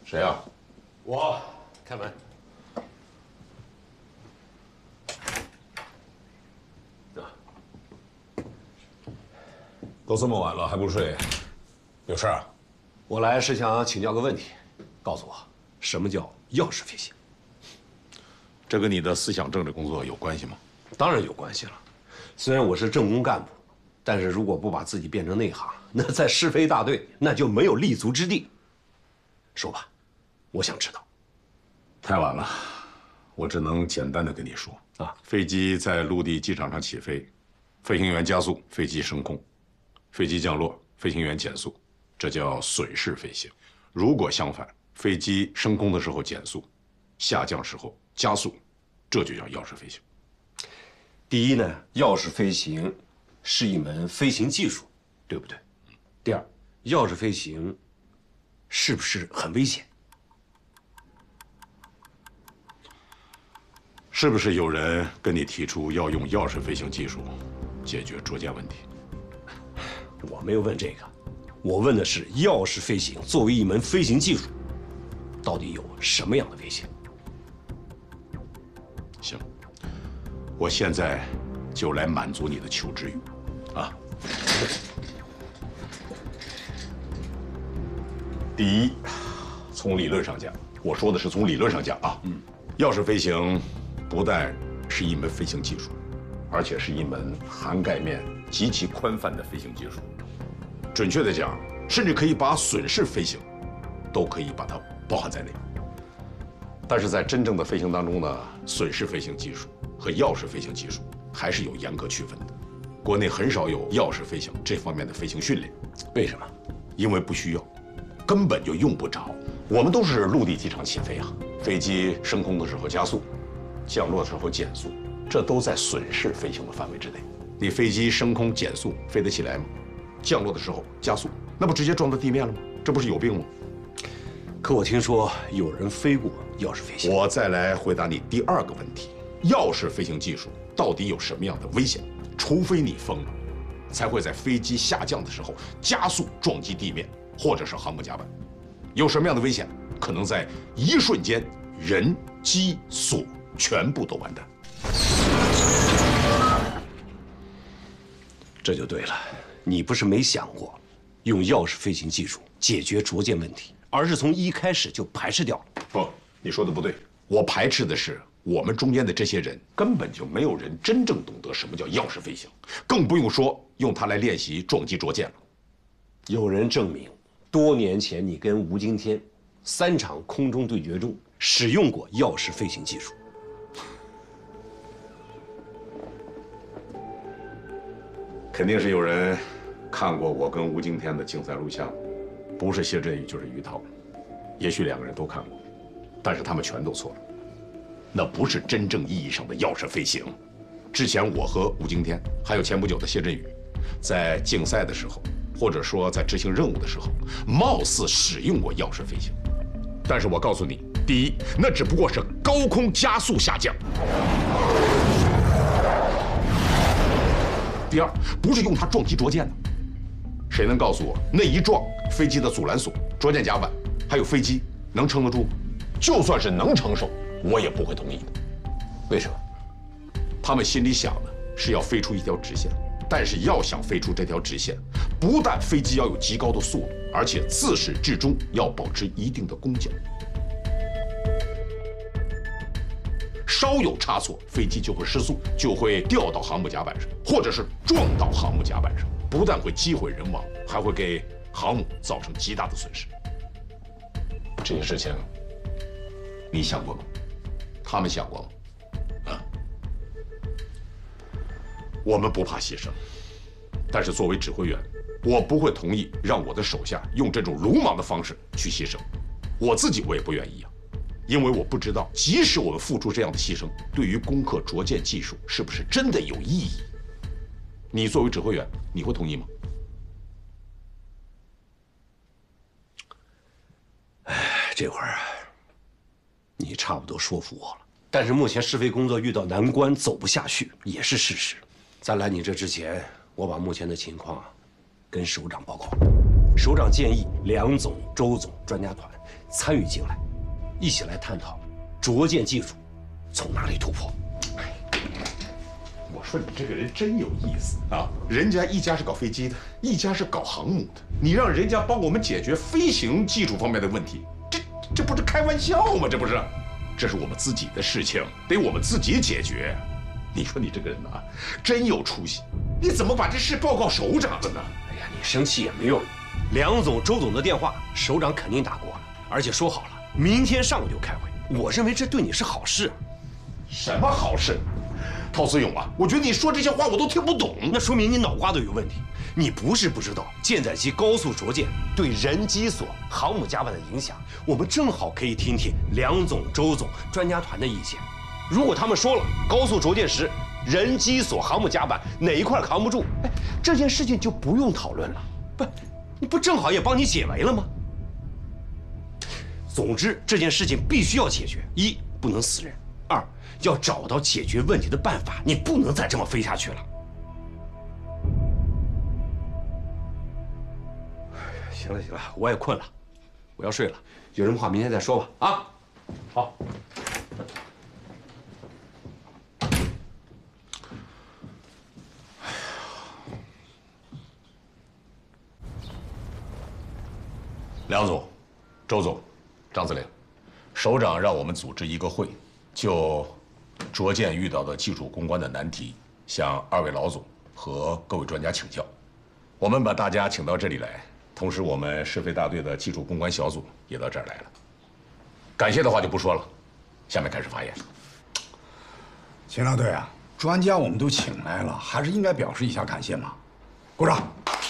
谁啊？ 我开门。 都这么晚了还不睡，有事啊？ 我来是想请教个问题，告诉我什么叫钥匙飞行？ 这跟你的思想政治工作有关系吗？ 当然有关系了。虽然我是政工干部，但是如果不把自己变成内行，那在试飞大队那就没有立足之地。说吧，我想知道。 太晚了，我只能简单的跟你说啊，飞机在陆地机场上起飞，飞行员加速，飞机升空；飞机降落，飞行员减速，这叫损式飞行。如果相反，飞机升空的时候减速，下降时候加速，这就叫钥匙飞行。 第一呢，钥匙飞行是一门飞行技术，对不对？第二，钥匙飞行是不是很危险？ 是不是有人跟你提出要用钥匙飞行技术解决捉奸问题？ 我没有问这个，我问的是钥匙飞行作为一门飞行技术，到底有什么样的危险？ 行，我现在就来满足你的求知欲，啊。第一，从理论上讲，我说的是从理论上讲啊，钥匙飞行不但是一门飞行技术，而且是一门涵盖面极其宽泛的飞行技术。准确的讲，甚至可以把损式飞行都可以把它包含在内。但是在真正的飞行当中呢，损式飞行技术和钥匙飞行技术还是有严格区分的。国内很少有钥匙飞行这方面的飞行训练， 为什么？ 因为不需要，根本就用不着。我们都是陆地机场起飞啊，飞机升空的时候加速，降落的时候减速，这都在损式飞行的范围之内。你飞机升空减速飞得起来吗？降落的时候加速，那不直接撞到地面了吗？这不是有病吗？ 可我听说有人飞过钥匙飞行。 我再来回答你第二个问题：钥匙飞行技术到底有什么样的危险？除非你疯了，才会在飞机下降的时候加速撞击地面或者是航母甲板。有什么样的危险？可能在一瞬间，人机所全部都完蛋。 这就对了，你不是没想过用钥匙飞行技术解决捉奸问题，而是从一开始就排斥掉了。 不，你说的不对。我排斥的是我们中间的这些人，根本就没有人真正懂得什么叫钥匙飞行，更不用说用它来练习撞击捉奸了。 有人证明，多年前你跟吴京天3场空中对决中使用过钥匙飞行技术。 肯定是有人看过我跟吴京天的竞赛录像，不是谢振宇就是于涛，也许2个人都看过，但是他们全都错了。那不是真正意义上的钥匙飞行。之前我和吴京天，还有前不久的谢振宇，在竞赛的时候，或者说在执行任务的时候，貌似使用过钥匙飞行。但是我告诉你，第一，那只不过是高空加速下降；第二，不是用它撞击捉奸的。谁能告诉我，那一撞，飞机的阻拦索、捉奸甲板，还有飞机能撑得住吗？就算是能承受，我也不会同意的。 为什么？ 他们心里想的是要飞出一条直线，但是要想飞出这条直线，不但飞机要有极高的速度，而且自始至终要保持一定的攻角。稍有差错，飞机就会失速，就会掉到航母甲板上，或者是撞到航母甲板上，不但会机毁人亡，还会给航母造成极大的损失。这些事情，你想过吗？他们想过吗？啊？我们不怕牺牲，但是作为指挥员，我不会同意让我的手下用这种鲁莽的方式去牺牲。我自己我也不愿意啊。因为我不知道，即使我们付出这样的牺牲，对于攻克捉奸技术是不是真的有意义？你作为指挥员，你会同意吗？ 这会儿啊，你差不多说服我了。但是目前试飞工作遇到难关，走不下去也是事实。在来你这之前，我把目前的情况跟首长报告了。首长建议梁总、周总专家团参与进来，一起来探讨着舰技术从哪里突破。 我说你这个人真有意思啊！人家一家是搞飞机的，一家是搞航母的，你让人家帮我们解决飞行技术方面的问题，这不是开玩笑吗？这不是，这是我们自己的事情，得我们自己解决。你说你这个人啊，真有出息！你怎么把这事报告首长了呢？ 哎呀，你生气也没用。梁总、周总的电话，首长肯定打过了，而且说好了，明天上午就开会。我认为这对你是好事。 什么好事？陶思勇啊，我觉得你说这些话我都听不懂， 那说明你脑瓜都有问题。你不是不知道舰载机高速着舰对人机所、航母甲板的影响，我们正好可以听听梁总、周总专家团的意见。如果他们说了高速着舰时人机所、航母甲板哪一块扛不住，哎，这件事情就不用讨论了。不，你不正好也帮你解围了吗？总之，这件事情必须要解决：一，不能死人；二，要找到解决问题的办法。你不能再这么飞下去了。行了行了，我也困了，我要睡了。有什么话明天再说吧。啊，好。 梁总、周总、张司令，首长让我们组织一个会，就着舰遇到的技术攻关的难题，向二位老总和各位专家请教。我们把大家请到这里来，同时我们试飞大队的技术攻关小组也到这儿来了。感谢的话就不说了，下面开始发言。 秦大队啊，专家我们都请来了，还是应该表示一下感谢嘛。鼓掌。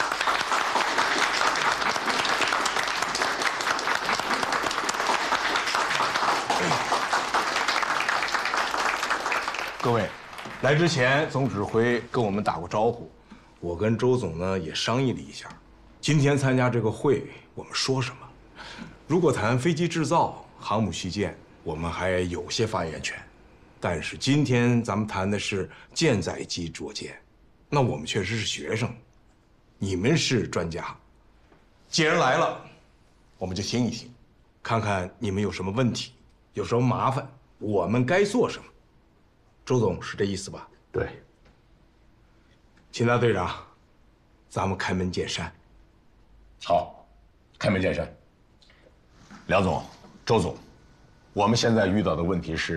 各位，来之前总指挥跟我们打过招呼，我跟周总呢也商议了一下，今天参加这个会，我们说什么？如果谈飞机制造、航母续建，我们还有些发言权，但是今天咱们谈的是舰载机着舰，那我们确实是学生，你们是专家，既然来了，我们就听一听，看看你们有什么问题，有什么麻烦，我们该做什么。周总是这意思吧？ 对。 秦大队长，咱们开门见山。 好，开门见山。梁总、周总，我们现在遇到的问题是。